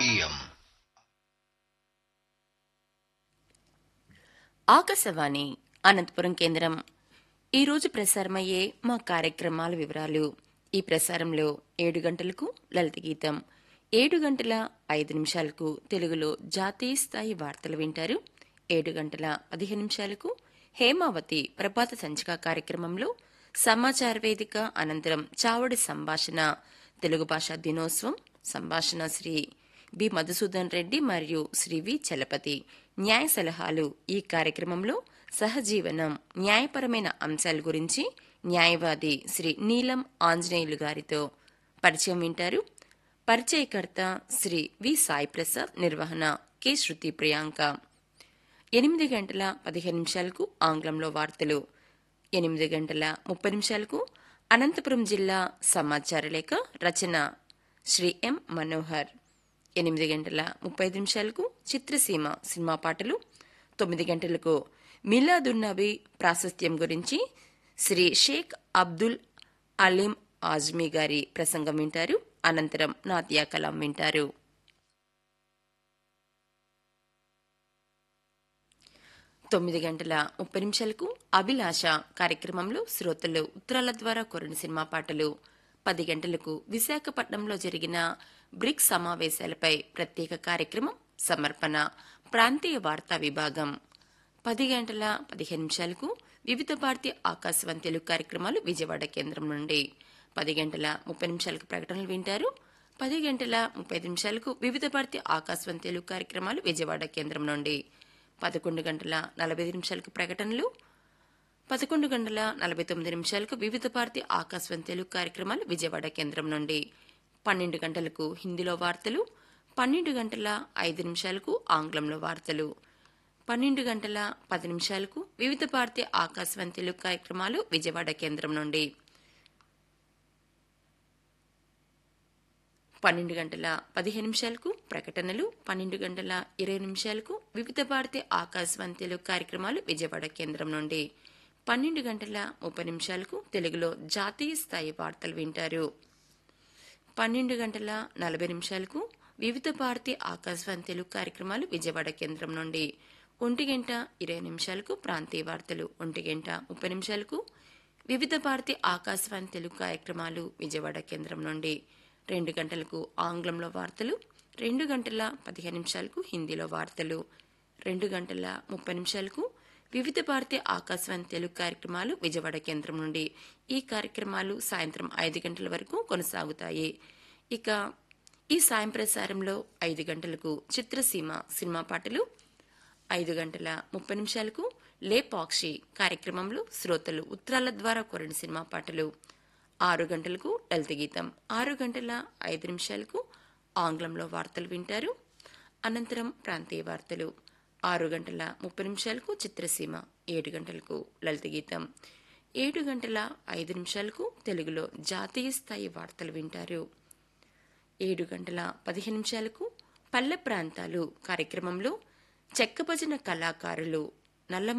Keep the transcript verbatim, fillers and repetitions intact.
ఎం. ఆకాశవాణి అనంతపురం కేంద్రం. ఈరోజు ప్రసారమయ్యే మా కార్యక్రమాల వివరాలు. ఈ ప్రసారంలో ఏడు గంటలకు లలిత గీతం, ఏడు గంటల ఐదు నిమిషాలకు తెలుగులో జాతీయ స్థాయి వార్తలు వింటారు. ఏడు గంటల పదిహేను నిమిషాలకు హేమావతి ప్రభాత సంచిక కార్యక్రమంలో సమాచార వేదిక అనంతరం చావడి సంభాషణ, తెలుగు భాషా దినోత్సవం సంభాషణ శ్రీ బి మధుసూదన్ రెడ్డి మరియు శ్రీ వి చలపతి. న్యాయ సలహాలు ఈ కార్యక్రమంలో సహజీవనం, న్యాయపరమైన అంశాల గురించి న్యాయవాది శ్రీ నీలం ఆంజనేయులు గారితో పరిచయం వింటారు. పరిచయకర్త శ్రీ వి సాయి ప్రసాద్, నిర్వహణ కె శృతి ప్రియాంక. ఎనిమిది గంటల పదిహేను నిమిషాలకు ఆంగ్లంలో వార్తలు, ఎనిమిది గంటల ముప్పై నిమిషాలకు అనంతపురం జిల్లా సమాచార లేఖ, రచన శ్రీ ఎం మనోహర్. ఎనిమిది గంటల ముప్పై ఐదు నిమిషాలకు చిత్రసీమ సినిమా పాటలు, తొమ్మిది గంటలకు మిలాదున్నబీ ప్రాశస్త్యం గురించి శ్రీ షేక్ అబ్దుల్ అలీం ఆజ్మీ గారి ప్రసంగం వింటారు. అనంతరం నాత్యా కలాం వింటారు. తొమ్మిది గంటల ముప్పై నిమిషాలకు అభిలాష కార్యక్రమంలో శ్రోతలు ఉత్తరాల ద్వారా కోరిన సినిమా పాటలు, పది గంటలకు విశాఖపట్నంలో జరిగిన బ్రిక్స్ సమావేశాలపై ప్రత్యేక కార్యక్రమం సమర్పణ, ప్రాంతీయ వార్తా విభాగం. పది గంటల పదిహేను నిమిషాలకు వివిధ భారతీయ ఆకాశవాణి తెలుగు కార్యక్రమాలు విజయవాడ కేంద్రం నుండి. పది గంటల ముప్పై నిమిషాలకు ప్రకటనలు వింటారు. పది గంటల ముప్పై ఐదు నిమిషాలకు వివిధ భారతీయ ఆకాశవాణి తెలుగు కార్యక్రమాలు విజయవాడ కేంద్రం నుండి. పదకొండు గంటల నలభై ఐదు నిమిషాలకు ప్రకటనలు. పదకొండు గంటల నలభై తొమ్మిది నిమిషాలకు వివిధ భారతీయ ఆకాశవాణి తెలుగు కార్యక్రమాలు విజయవాడ కేంద్రం నుండి. పన్నెండు గంటలకు హిందీలో వార్తలు. పన్నెండు గంటల ఐదు నిమిషాలకు ఆంగ్లంలో వార్తలు. పన్నెండు గంటల పది నిమిషాలకు వివిధ భారతీయ ఆకాశవాణి తెలుగు కార్యక్రమాలు విజయవాడ కేంద్రం నుండి. పన్నెండు గంటల పదిహేను నిమిషాలకు ప్రకటనలు. పన్నెండు గంటల ఇరవై నిమిషాలకు వివిధ భారతీయ ఆకాశవాణి తెలుగు కార్యక్రమాలు విజయవాడ కేంద్రం నుండి. పన్నెండు గంటల ముప్పై నిమిషాలకు తెలుగులో జాతీయ స్థాయి వార్తలు వింటారు. పన్నెండు గంటల నలభై నిమిషాలకు వివిధ భారతీయ ఆకాశవాణి తెలుగు కార్యక్రమాలు విజయవాడ కేంద్రం నుండి. ఒంటి గంట ఇరవై నిమిషాలకు ప్రాంతీయ వార్తలు. ఒంటి గంట ముప్పై నిమిషాలకు వివిధ భారతీయ ఆకాశవాణి తెలుగు కార్యక్రమాలు విజయవాడ కేంద్రం నుండి. రెండు గంటలకు ఆంగ్లంలో వార్తలు. రెండు గంటల పదిహేను నిమిషాలకు హిందీలో వార్తలు. రెండు గంటల ముప్పై నిమిషాలకు వివిధ భారతీయ ఆకాశవాణి తెలుగు కార్యక్రమాలు విజయవాడ కేంద్రం నుండి. ఈ కార్యక్రమాలు సాయంత్రం ఐదు గంటల వరకు కొనసాగుతాయి. ఇక ఈ సాయం ప్రసారంలో ఐదు గంటలకు చిత్రసీమ సినిమా పాటలు, ఐదు గంటల ముప్పై నిమిషాలకు లేపాక్షి కార్యక్రమంలో శ్రోతలు ఉత్తరాల ద్వారా కోరిన సినిమా పాటలు, ఆరు గంటలకు లలిత గీతం, ఆరు గంటల ఐదు నిమిషాలకు ఆంగ్లంలో వార్తలు వింటారు. అనంతరం ప్రాంతీయ వార్తలు. ఆరు గంటల ముప్పై నిమిషాలకు చిత్రసీమ, ఏడు గంటలకు లలిత గీతం, ఏడు గంటల ఐదు నిమిషాలకు తెలుగులో జాతీయ స్థాయి వార్తలు వింటారు. ఏడు గంటల పదిహేను నిమిషాలకు పల్లె ప్రాంతాలు కార్యక్రమంలో చెక్క భజన కళాకారులు నల్ల